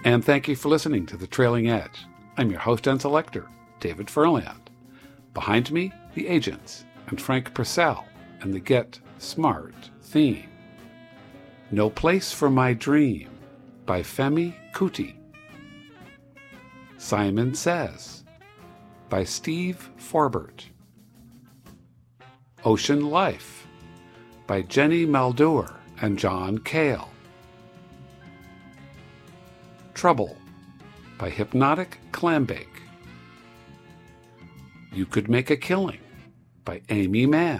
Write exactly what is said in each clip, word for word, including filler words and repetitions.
And thank you for listening to The Trailing Edge. I'm your host and selector, David Furland. Behind me, the Agents, and Frank Purcell, and the Get Smart theme. No Place for My Dream by Femi Kuti. Simon Says by Steve Forbert. Ocean Life by Jenny Maldour and John Cale. Trouble by Hypnotic Clambake. You Could Make a Killing by Amy Mann.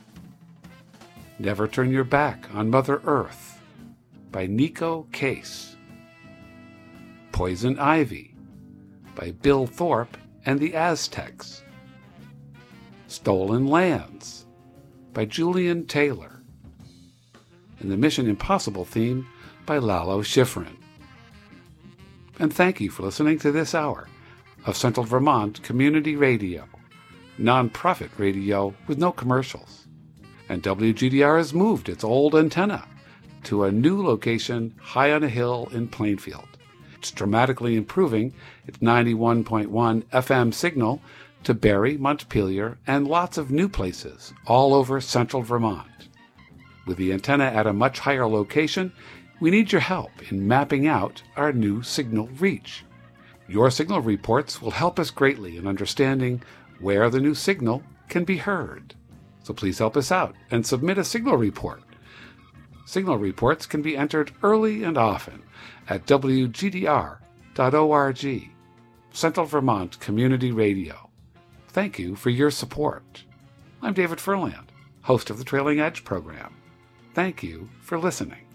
Never Turn Your Back on Mother Earth by Nico Case. Poison Ivy by Bill Thorpe and the Aztecs. Stolen Lands by Julian Taylor. And the Mission Impossible theme by Lalo Schifrin. And thank you for listening to this hour of Central Vermont Community Radio, non-profit radio with no commercials. And W G D R has moved its old antenna to a new location high on a hill in Plainfield. It's dramatically improving its ninety-one point one F M signal to Barrie, Montpelier, and lots of new places all over central Vermont. With the antenna at a much higher location, we need your help in mapping out our new signal reach. Your signal reports will help us greatly in understanding where the new signal can be heard. So please help us out and submit a signal report. Signal reports can be entered early and often at w g d r dot org, Central Vermont Community Radio. Thank you for your support. I'm David Furland, host of the Trailing Edge program. Thank you for listening.